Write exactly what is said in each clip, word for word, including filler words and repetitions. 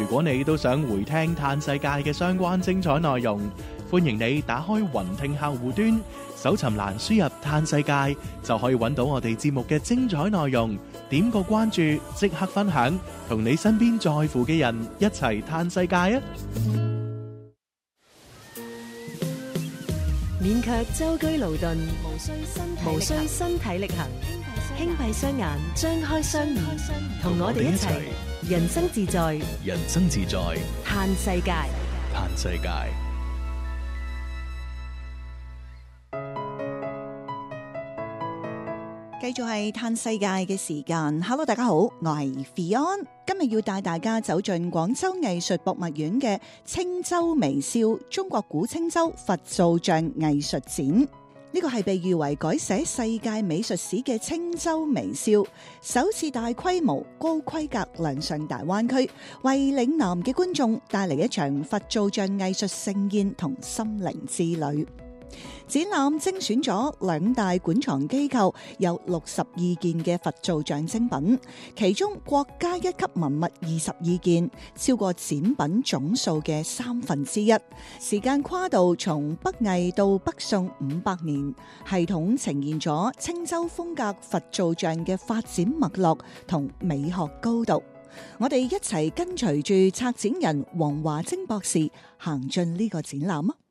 如果你都想回聽嘆世界嘅相關精彩內容，歡迎你打開雲聽客戶端，搜尋欄輸入嘆世界，就可以揾到我哋節目嘅精彩內容。點個關注，即刻分享，同你身邊在乎嘅人一齊嘆世界啊！ 免卻舟車勞頓，無需身無需身體力行，輕閉雙眼，張開雙耳，同我哋一齊人生自在， 人生自在， 嘆世界， 嘆世界。 繼續係嘆世界嘅時間。Hello， 大家好，我係 Fion， 今日要帶大家走進廣州藝術博物院嘅青州微笑中國古青州佛造像藝術展。呢個係被譽為改寫世界美術史嘅青州微笑，首次大規模、高規格亮相大灣區，為嶺南嘅觀眾帶嚟一場佛造像藝術盛宴同心靈之旅。展覽精選咗兩大館藏機構有六十二件嘅佛造像精品，其中國家一級文物二十二件，超過展品總數嘅三分之一。時間跨度從北魏到北宋五百年，系統呈現咗青州風格佛造像嘅發展脈絡同美學高度。我哋一齊跟隨住策展人黃華晶博士行進呢個展覽啊！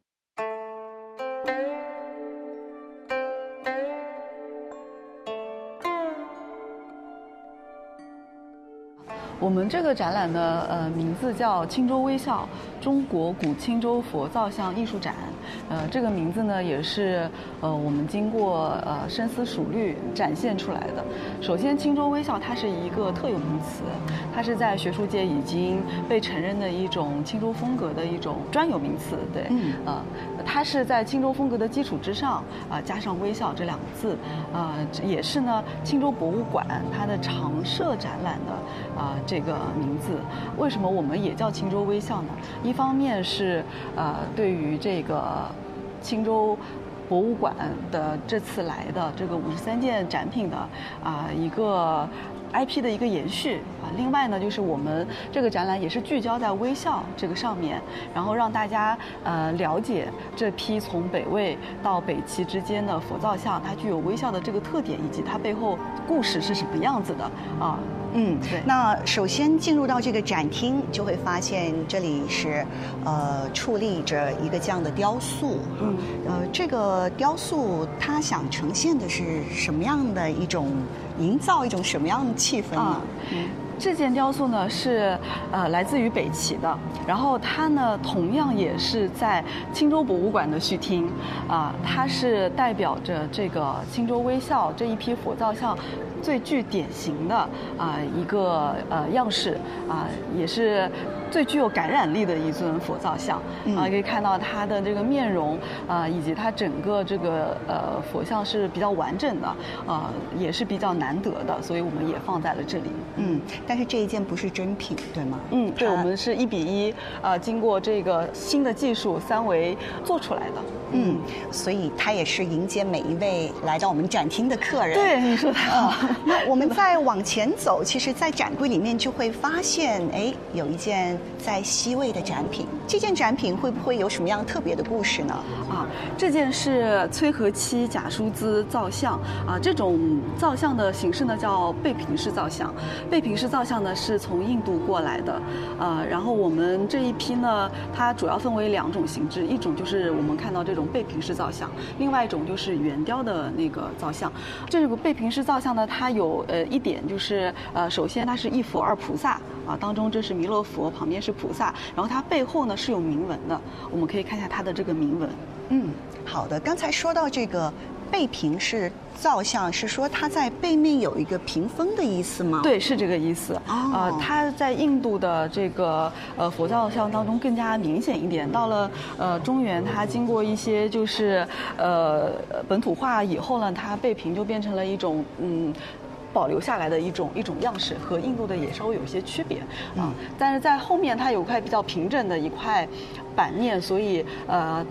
我們這個展覽呢，呃，名字叫青州微笑中國古青州佛造像藝術展。呃，這個名字呢，也是呃我們經過呃深思熟慮展現出來的。首先，青州微笑它是一個特有名詞，它是在學術界已經被承認的一種青州風格的一種專有名詞。對，嗯，呃，它是在青州風格的基礎之上啊，呃，加上微笑這兩個字，呃，也是呢青州博物館它的常設展覽的啊。呃這個名字為什麼我們也叫青州微笑呢？一方面是呃對於這個青州博物館的這次來的這個五十三件展品的啊、呃、一個 I P 的一個延續啊。另外呢，就是我們這個展覽也是聚焦在微笑這個上面，然後讓大家呃了解這批從北魏到北齊之間的佛造像，它具有微笑的這個特點，以及它背後故事是什麼樣子的啊。 嗯， 對。 那首先進入到這個展廳，就會發現這裡是，呃，矗立着一個這樣的雕塑。嗯，呃，這個雕塑它想呈現的是什麼樣的一種，營造一種什麼樣的氣氛呢？啊，嗯， 這件雕塑呢是呃來自於北齊的，然後它呢同樣也是在青州博物館的續廳啊，它是代表着這個青州微笑這一批佛造像最具典型的啊一個呃樣式啊，也是最具有感染力的一尊佛造像啊，可以看到它的這個面容啊，以及它整個這個呃佛像是比較完整的啊，也是比較難得的，所以我們也放在了這裡。 嗯，但是這一件不是真品，對嗎？ 嗯，對，我們是一比一啊，經過這個新的技術三維做出來的。 嗯，所以它也是迎接每一位來到我們展廳的客人。 對，你說得好。 那我們再往前走，其實在展櫃裡面就會發現，哎，有一件在西魏的展品。這件展品會不會有什麼樣特別的故事呢？ 啊，這件是崔和漆假書茲造像啊，這種造像的形式呢叫背平式造像。背平式造像呢是從印度過來的，呃，然後我們這一批呢，它主要分為兩種形制，一種就是我們看到這種背平式造像，另外一種就是圓雕的那個造像。這個背平式造像呢，它有呃一點就是呃，首先它是一佛二菩薩啊，當中這是彌勒佛，旁邊是菩薩，然後它背後呢是有銘文的，我們可以看一下它的這個銘文。 嗯，好的。剛才說到這個背平式造像，是說它在背面有一個屏風的意思嗎？ 對，是這個意思。哦、呃，它在印度的這個呃佛造像當中更加明顯一點。到了呃中原，它經過一些就是呃本土化以後呢，它背屏就變成了一種嗯。保留下來的一種一種樣式，和印度的也稍微有一些區別啊。但是在後面它有塊比較平整的一塊版面，所以呃